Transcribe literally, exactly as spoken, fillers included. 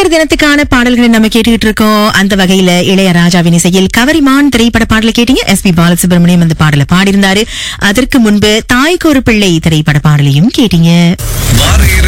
நேயர் தினத்துக்கான பாடல்களை நம்ம கேட்டுக்கிட்டு இருக்கோம். அந்த வகையில இளையராஜாவின் இசையில் கவரிமான் திரைப்பட பாடலை கேட்டீங்க. எஸ் பி பாலசுப்ரமணியம் அந்த பாடலை பாடியிருந்தாரு. அதற்கு முன்பு தாய்க்கு ஒரு பிள்ளை திரைப்பட பாடலையும் கேட்டீங்க.